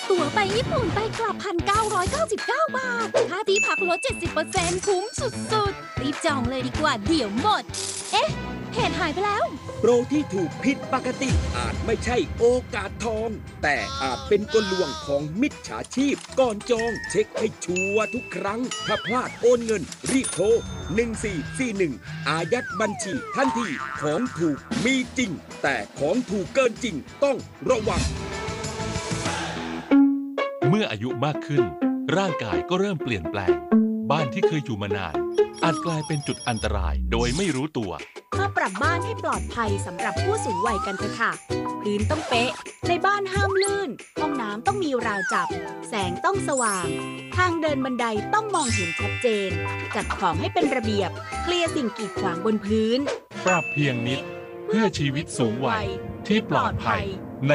ตั๋วไปญี่ปุ่นไปกลับ 1,999 บาท ค่าที่พักลด 70% คุ้มสุดๆ รีบจองเลยดีกว่าเดี๋ยวหมด เอ๊ะเพจหายไปแล้วโปรที่ถูกผิดปกติอาจไม่ใช่โอกาสทอง แต่อาจเป็นกลลวงของมิจฉาชีพก่อนจองเช็คให้ชัวร์ทุกครั้ง ถ้าพลาดโอนเงินรีบโทร 1441 อายัดบัญชีทันทีของถูกมีจริง แต่ของถูกเกินจริงต้องระวังเมื่ออายุมากขึ้นร่างกายก็เริ่มเปลี่ยนแปลงบ้านที่เคยอยู่มานานอาจกลายเป็นจุดอันตรายโดยไม่รู้ตัวมาปรับบ้านให้ปลอดภัยสำหรับผู้สูงวัยกันเถอะค่ะพื้นต้องเป๊ะในบ้านห้ามลื่นห้องน้ำต้องมีราวจับแสงต้องสว่างทางเดินบันไดต้องมองเห็นชัดเจนจัดของให้เป็นระเบียบเคลียร์สิ่งกีดขวางบนพื้นปรับเพียงนิดเพื่อชีวิตสูงวัยที่ปลอดภัยใน